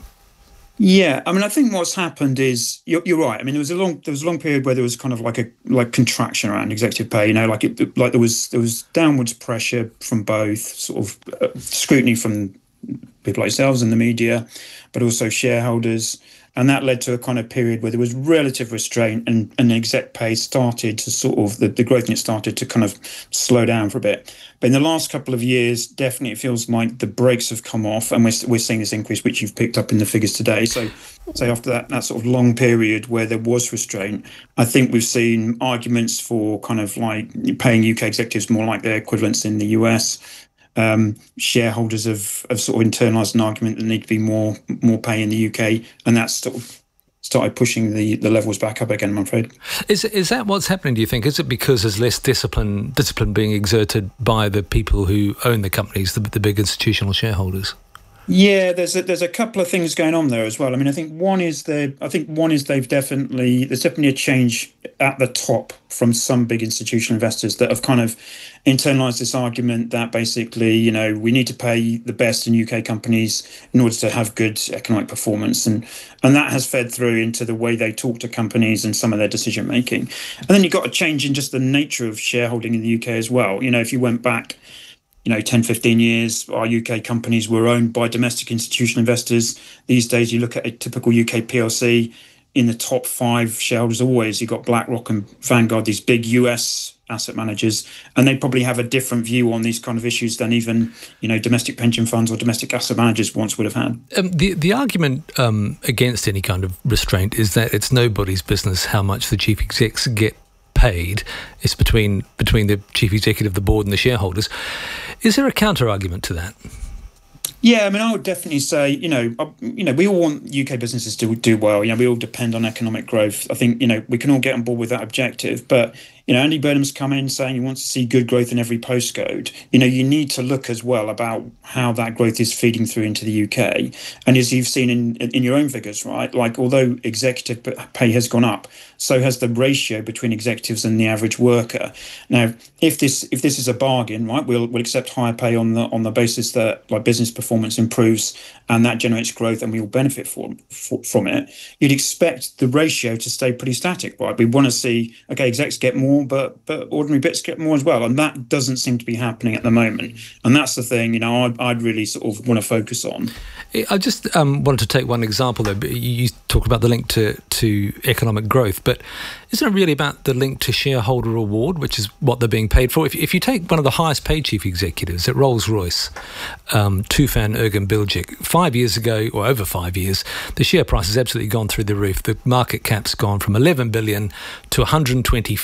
Yeah, I mean, I think what's happened is you're, you're right. I mean, there was a long there was a long period where there was kind of like a like contraction around executive pay. You know, like it like there was there was downwards pressure from both, sort of uh, scrutiny from people like yourselves and the media, but also shareholders. And that led to a kind of period where there was relative restraint and, and exec pay started to sort of, the, the growth in it started to kind of slow down for a bit. But in the last couple of years, definitely it feels like the brakes have come off and we're, we're seeing this increase, which you've picked up in the figures today. So, so after that, that sort of long period where there was restraint, I think we've seen arguments for kind of like paying U K executives more like their equivalents in the U S. Um, shareholders have, have sort of internalised an argument that there need to be more more pay in the U K, and that's sort of started pushing the, the levels back up again, I'm afraid. Is is that what's happening, do you think? Is it because there's less discipline discipline being exerted by the people who own the companies, the, the big institutional shareholders? Yeah, there's a, there's a couple of things going on there as well. I mean, I think one is the I think one is they've definitely there's definitely a change at the top from some big institutional investors that have kind of internalised this argument that basically, you know, we need to pay the best in U K companies in order to have good economic performance, and and that has fed through into the way they talk to companies and some of their decision making. And then you've got a change in just the nature of shareholding in the U K as well. You know, if you went back, you know, ten, fifteen years, our U K companies were owned by domestic institutional investors. These days, you look at a typical U K P L C, in the top five shareholders always, you've got BlackRock and Vanguard, these big U S asset managers, and they probably have a different view on these kind of issues than even, you know, domestic pension funds or domestic asset managers once would have had. Um, the the argument um, against any kind of restraint is that it's nobody's business how much the chief execs get paid. It's between between the chief executive, the board, and the shareholders. Is there a counter argument to that? Yeah, I mean, I would definitely say, you know, uh, you know, we all want U K businesses to do well. You know, we all depend on economic growth. I think, you know, we can all get on board with that objective. But, you know, Andy Burnham's come in saying he wants to see good growth in every postcode. You know, you need to look as well about how that growth is feeding through into the U K. And as you've seen in in your own figures, right, like although executive pay has gone up, so has the ratio between executives and the average worker. Now, if this if this is a bargain, right, we'll we'll accept higher pay on the on the basis that like business performance improves and that generates growth and we all benefit from for, from it. You'd expect the ratio to stay pretty static, right? We want to see, okay, execs get more, but but ordinary bits get more as well, and that doesn't seem to be happening at the moment. And that's the thing, you know, I'd, I'd really sort of want to focus on. I just um, wanted to take one example though. You talked about the link to to economic growth, but isn't it really about the link to shareholder reward, which is what they're being paid for? If, if you take one of the highest paid chief executives at Rolls-Royce, um, Tufan Ergin Bilgic, five years ago, or over five years, the share price has absolutely gone through the roof. The market cap's gone from eleven billion to one hundred twenty-five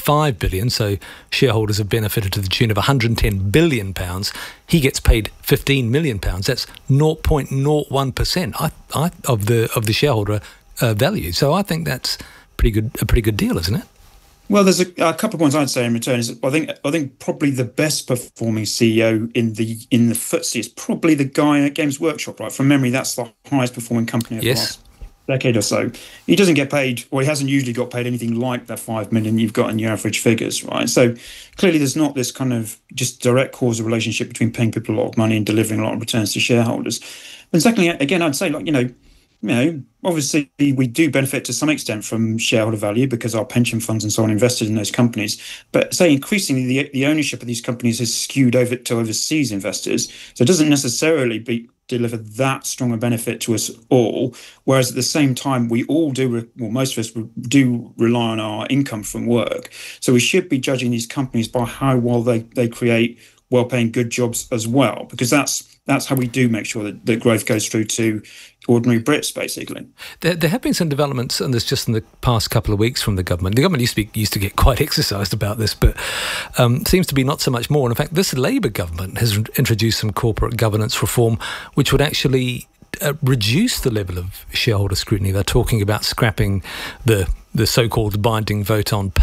billion, so shareholders have benefited to the tune of one hundred ten billion pounds. He gets paid fifteen million pounds. That's zero point zero one percent I, I, of the of the shareholder uh, value. So I think that's pretty good, a pretty good deal, isn't it? Well, there's a, a couple of points I'd say in return. Is I think I think probably the best performing C E O in the in the F T S E is probably the guy at Games Workshop, right? From memory, that's the highest performing company of yes. the last decade or so. He doesn't get paid, or he hasn't usually got paid anything like that five million you've got in your average figures, right? So clearly, there's not this kind of just direct causal relationship between paying people a lot of money and delivering a lot of returns to shareholders. And secondly, again, I'd say, like, you know. You know, obviously we do benefit to some extent from shareholder value because our pension funds and so on invested in those companies. But say increasingly the, the ownership of these companies is skewed over to overseas investors. So it doesn't necessarily be, deliver that strong a benefit to us all. Whereas at the same time, we all do, well, most of us do rely on our income from work. So we should be judging these companies by how well they, they create well-paying good jobs as well, because that's that's how we do make sure that, that growth goes through to ordinary Brits, basically. There, there have been some developments, and there's just in the past couple of weeks from the government. The government used to, be, used to get quite exercised about this, but um, seems to be not so much more. And in fact, this Labour government has introduced some corporate governance reform, which would actually uh, reduce the level of shareholder scrutiny. They're talking about scrapping the the so-called binding vote on